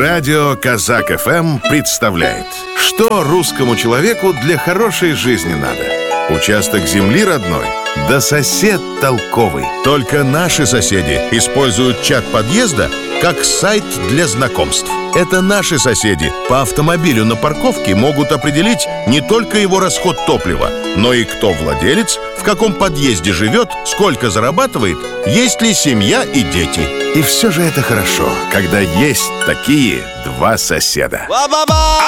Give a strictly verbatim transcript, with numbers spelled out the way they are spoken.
Радио Казак эф эм представляет, что русскому человеку для хорошей жизни надо. Участок земли родной, да сосед толковый. Только наши соседи используют чат подъезда как сайт для знакомств. Это наши соседи по автомобилю на парковке могут определить не только его расход топлива, но и кто владелец, в каком подъезде живет, сколько зарабатывает, есть ли семья и дети. И все же это хорошо, когда есть такие два соседа.